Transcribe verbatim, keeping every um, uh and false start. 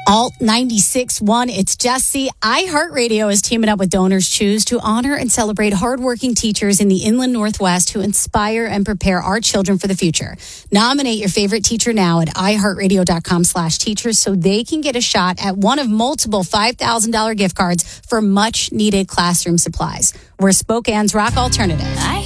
Alt ninety-six point one, it's Jesse. iHeartRadio is teaming up with Donors Choose to honor and celebrate hardworking teachers in the Inland Northwest who inspire and prepare our children for the future. Nominate your favorite teacher now at iHeartRadio.com slash teachers so they can get a shot at one of multiple five thousand dollars gift cards for much-needed classroom supplies. We're Spokane's Rock Alternative.